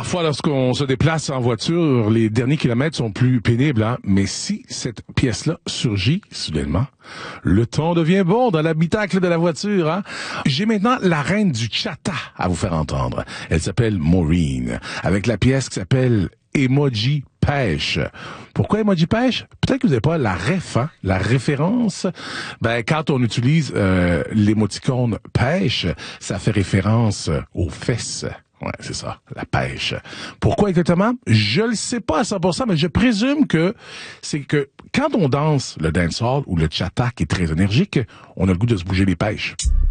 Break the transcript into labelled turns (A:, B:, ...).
A: Parfois, lorsqu'on se déplace en voiture, les derniers kilomètres sont plus pénibles, hein? Mais si cette pièce-là surgit soudainement, le ton devient bon dans l'habitacle de la voiture, hein? J'ai maintenant la reine du chata à vous faire entendre. Elle s'appelle Maureen, avec la pièce qui s'appelle Emoji Pêche. Pourquoi Emoji Pêche? Peut-être que vous n'avez pas la la référence. Ben, quand on utilise l'émoticône pêche, ça fait référence aux fesses. Ouais, c'est ça, la pêche. Pourquoi exactement? Je le sais pas à 100%, mais je présume que c'est que quand on danse le dancehall ou le chata qui est très énergique, on a le goût de se bouger les pêches.